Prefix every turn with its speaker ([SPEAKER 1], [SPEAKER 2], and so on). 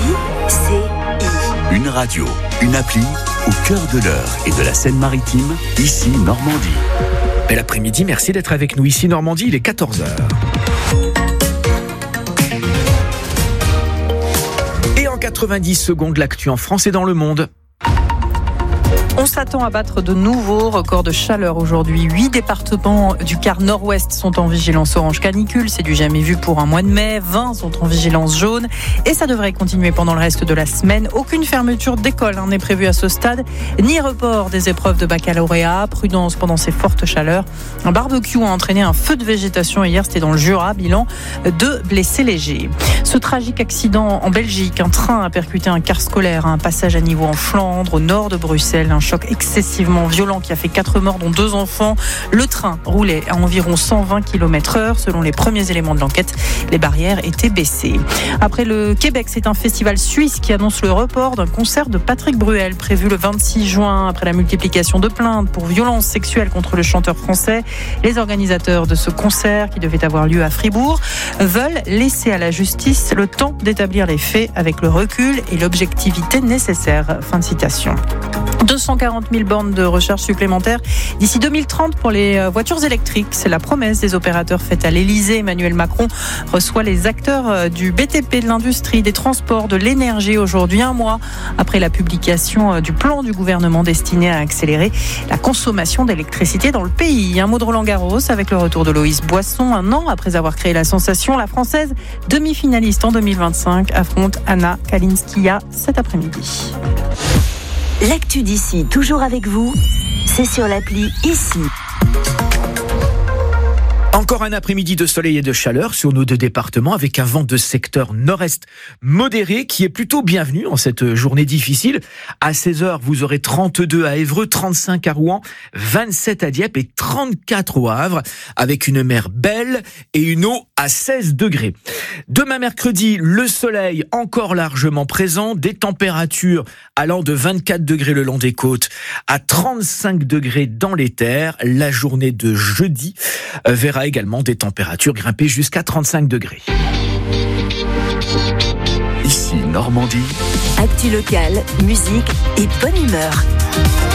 [SPEAKER 1] Une radio, une appli au cœur de l'Eure et de la Seine-Maritime, ici Normandie.
[SPEAKER 2] Bel après-midi, merci d'être avec nous ici Normandie, il est 14h. Et en 90 secondes, l'actu en France et dans le monde.
[SPEAKER 3] On s'attend à battre de nouveaux records de chaleur aujourd'hui. 8 départements du quart nord-ouest sont en vigilance orange canicule. C'est du jamais vu pour un mois de mai. 20 sont en vigilance jaune. Et ça devrait continuer pendant le reste de la semaine. Aucune fermeture d'école n'est prévue à ce stade, ni report des épreuves de baccalauréat. Prudence pendant ces fortes chaleurs. Un barbecue a entraîné un feu de végétation hier. C'était dans le Jura. Bilan 2 blessés légers. Ce tragique accident en Belgique. Un train a percuté un car scolaire à un passage à niveau en Flandre, au nord de Bruxelles. Un choc excessivement violent qui a fait 4 morts, dont 2 enfants. Le train roulait à environ 120 km/h. Selon les premiers éléments de l'enquête, les barrières étaient baissées. Après le Québec, c'est un festival suisse qui annonce le report d'un concert de Patrick Bruel prévu le 26 juin. Après la multiplication de plaintes pour violences sexuelles contre le chanteur français, les organisateurs de ce concert, qui devait avoir lieu à Fribourg, veulent laisser à la justice le temps d'établir les faits avec le recul et l'objectivité nécessaire. Fin de citation. 240 000 bornes de recharge supplémentaires d'ici 2030 pour les voitures électriques. C'est la promesse des opérateurs faite à l'Elysée. Emmanuel Macron reçoit les acteurs du BTP, de l'industrie, des transports, de l'énergie aujourd'hui, un mois après la publication du plan du gouvernement destiné à accélérer la consommation d'électricité dans le pays. Un mot de Roland Garros avec le retour de Loïs Boisson. Un an après avoir créé la sensation, la Française, demi-finaliste en 2025, affronte Anna Kalinskaya cet après-midi.
[SPEAKER 4] L'actu d'ici, toujours avec vous, c'est sur l'appli Ici.
[SPEAKER 2] Encore un après-midi de soleil et de chaleur sur nos 2 départements avec un vent de secteur nord-est modéré qui est plutôt bienvenu en cette journée difficile. À 16h, vous aurez 32 à Évreux, 35 à Rouen, 27 à Dieppe et 34 au Havre avec une mer belle et une eau à 16 degrés. Demain mercredi, le soleil encore largement présent, des températures allant de 24 degrés le long des côtes à 35 degrés dans les terres. La journée de jeudi verra également des températures grimper jusqu'à 35 degrés.
[SPEAKER 1] Ici Normandie.
[SPEAKER 4] Actu locale, musique et bonne humeur.